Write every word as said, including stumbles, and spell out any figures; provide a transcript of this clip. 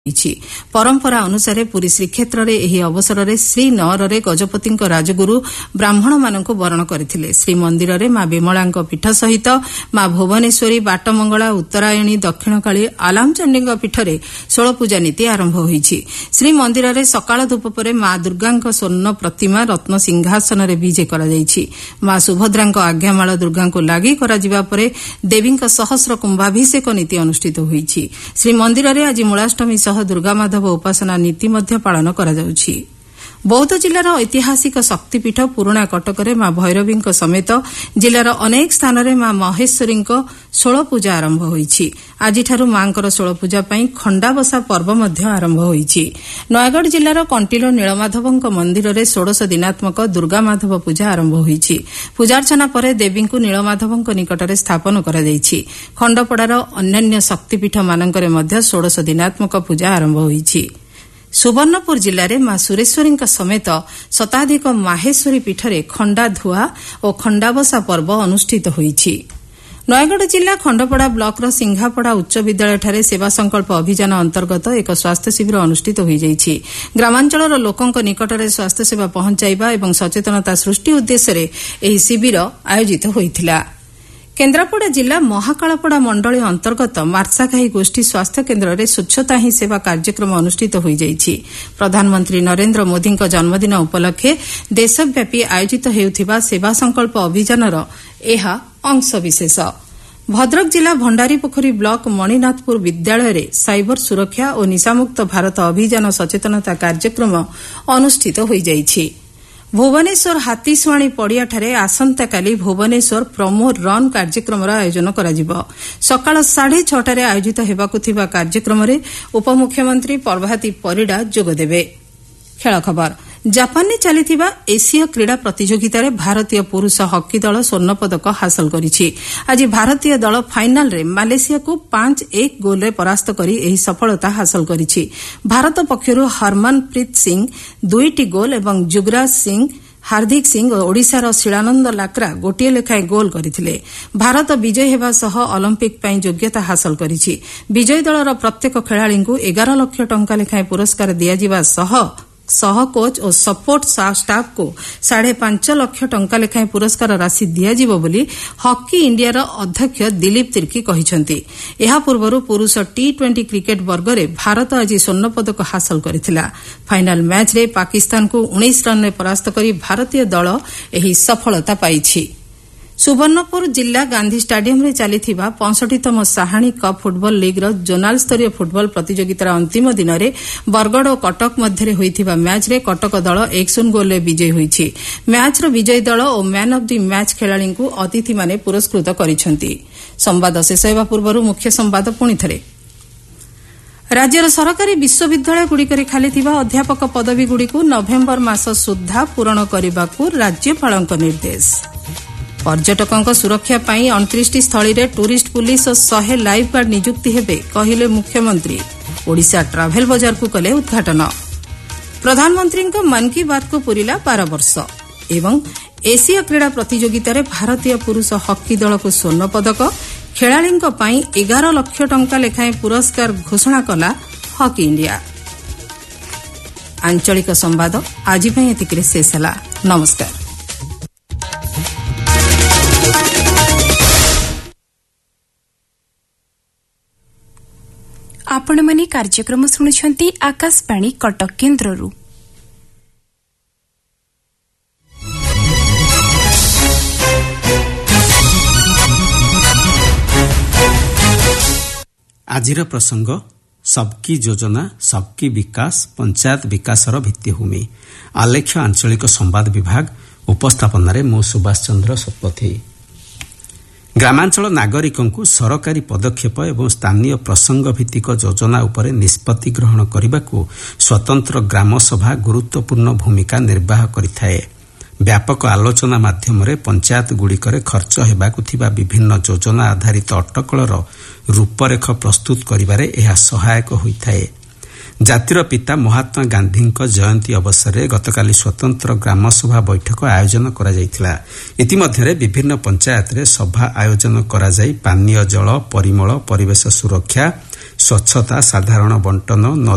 परंपरा अनुसार पुरी श्रीक्षेत्र में यह अवसर में श्री नअर गजपति राजगुरु ब्राह्मण मानक वरण करथिले। श्रीमंदिर में मां विमला पीठ सहित मां भुवनेश्वरी बाटमंगला उत्तरायणी दक्षिणकाली आलामचंडी पीठ में षोलपूजा नीति आरंभ होईछि। श्रीमंदिर में सकाळ धूप पर मां दुर्गा स्वर्ण प्रतिमा रत्न सिंहासन में विजे कराଯାଇଛି। मां सुभद्रा आज्ञामाल दुर्गा को लागि कराजिबा परे देवी सहस्र कुंभाभिषेक नीति अनुष्ठित होईछि। श्रीमंदिर में आज मूलाष्टमी दुर्गा माधव उपासना नीति मध्य पालन करा जाउछि। बौद्ध जिलार ऐतिहासिक शक्तिपीठ पुराणा कटकरे मां भैरवी समेत जिलार अनेक स्थान में मां महेश्वरी षोलपूजा आरंभ होईछि। आजिठारु मांकर षोलपूजा पई खंडाबसा पर्व मध्य आरंभ होईछि। नयगढ़ जिलार कंटिलो नीलमाधवଙ୍କ मंदिर में षोडश दिनात्मक दुर्गा माधव पूजा आरंभ होईछि। पूजार्चना पर देवी को नीलमाधवଙ୍କ निकटरे स्थापन करा जाईछि। खंडपड़ार अन्यान्य शक्तिपीठ मानकरे मध्य षोडश दिनात्मक पूजा आरंभ होईछि। सुवर्णपुर जिले में मां सुरेश्वरी समेत शताधिक माहेश्वरी पीठरे खंडा धुआ और खंडाबसा पर्व अनुष्ठित होईछि। नयगढ़ जिला खंडपड़ा ब्लॉक सिंघापड़ा उच्च विद्यालय सेवा संकल्प अभियान अंतर्गत एक स्वास्थ्य शिविर अनुष्ठित हो जाइछि। ग्रामांचल लोकों निकटरे स्वास्थ्य सेवा पहुंचाइबा एवं सचेतनता सृष्टि उद्देश्य एही शिविर आयोजित होइथिला। केन्द्रापड़ा जिला महाकालपड़ा मंडली अंतर्गत मार्साघाई गोष्ठी स्वास्थ्य केन्द्र में स्वच्छता ही सेवा कार्यक्रम अनुष्ठित हो जाइछि। प्रधानमंत्री नरेंद्र मोदी जन्मदिन उपलक्षे देशव्यापी आयोजित हेउथिबा सेवा संकल्प अभियानर एहा अंशविशेष। भद्रक जिला भंडारीपोखरी ब्लॉक मणिनाथपुर विद्यालय में साइबर सुरक्षा और निशामुक्त भारत अभियान सचेतनता कार्यक्रम अनुष्ठित हो जाइछि। भुवनेश्वर हातीशुआणी पड़ियाठारे आसंताकाली भुवनेश्वर प्रोमो रन कार्यक्रम आयोजन करा सकाळ साढ़े छटार आयोजित हेबाकु थिबा कार्यक्रम में उपमुख्यमंत्री प्रभाती परिडा जोगदेबे। खेल खबर। जापान में चलिथिबा एशिया क्रीड़ा प्रतियोगिता में भारतीय पुरुष हॉकी दल स्वर्ण पदक हासिल करिछि। आज भारतीय दल फाइनाल रे मालेशिया को पांच एक गोल रे परास्त करी एही सफलता हासिल करिछि। भारत पक्षरु हरमनप्रीत सिंह दुईटी गोल एवं जुगराज सिंह हार्दिक सिंह और ओडिशार शिलानंद लाक्रा गोटिए लेखाएं गोल करथिले। भारत विजय हेबा सह ओलंपिक पई योग्यता हासिल करिछि। विजयी दलर प्रत्येक खेलाड़ी को एगार लाख टंका लेखाएं पुरस्कार दियाजिबा सह सह कोच और सपोर्ट स्टाफ को साढ़े पांच लाख टंका लेखाएं पुरस्कार राशि दियाजिबो बोली हॉकी इंडियार अध्यक्ष दिलीप तिर्की कहिसंती। एहा पूर्वरु पुरुष टी ट्वेंटी क्रिकेट वर्ग में भारत आज स्वर्ण पदक हासिल करथिला। फाइनाल मैच रे पाकिस्तान को उन्नीस रन में परास्त करी भारतीय दल एही सफलता पाइछि। सुवर्णपुर जिला गांधी स्टाडियम रे चलिथिबा पैंसठतम साहाणी कप फुटबॉल लीग जोनाल स्तरीय फुटबॉल प्रतियोगितार अंतिम दिन में बरगड़ और कटक मध्य होइथिबा मैच रे कटक दल एक शून्य गोल विजयी होइछि। मैच रो विजयी दल और मैन ऑफ द मैच खेलाड़ी को अतिथि माने पुरस्कृत करिसेंती। संवाद शेष हेबा पूर्व मुख्य संवाद पुणी थरे। राज्यर सरकारी विश्वविद्यालय गुड़िकरे खालीथिबा अध्यापक पदवी गुड़िकु नवेम्बर मास सुद्धा पूरण करबाकू राज्यपालक निर्देश। पर्यटकों सुरक्षा पाई अणतीस स्थली रे टूरिस्ट पुलिस और सौ लाइफ गार्ड नियुक्ति हेबे कहिले मुख्यमंत्री। ओडिशा ट्रावेल बाजार को कले उद्घाटन। प्रधानमंत्री मन की बात को पूरिला बारह वर्ष एवं एशिया क्रीड़ा प्रतियोगिता रे भारतीय पुरुष हॉकी दल को स्वर्ण पदक खेलाड़ी पाई एगार लाख टंका लेखाएं पुरस्कार घोषणा कला हॉकी इंडिया। आंचलिक संवाद आज एतिके शेष होला। नमस्कार। आपण माने कार्यक्रम शुणुछंती आकाशवाणी कटक केन्द्ररू। आजिर प्रसंग सबकी योजना सबकी विकास पंचायत विकासर भित्तिभूमि। आलेख्य आंचलिक संवाद विभाग उपस्थापन मो सुभाष चंद्र शतपथी। ग्रामांचल नागरिकंकु सरकारी पदक्षेप एवं स्थानीय प्रसंग भित्तिक योजना उपरे निष्पत्ति ग्रहण करबाकू स्वतंत्र ग्राम सभा गुरुत्वपूर्ण भूमिका निर्वाह करिथाए। व्यापक आलोचना माध्यमरे पंचायत गुड़िकरे खर्च हेबाकू थिबा विभिन्न योजना आधारित अटकलर रूपरेख प्रस्तुत करिबारे एहा सहायक होइथाए। जातिर पिता महात्मा गांधी जयंती अवसर में गतकाली स्वतंत्र ग्राम सभा बैठक आयोजन करा जायतिला। इतिमध्यरे विभिन्न पंचायत रे सभा आयोजन करा जाई पानीय जल परिमल परिवेश सुरक्षा स्वच्छता साधारण बंटन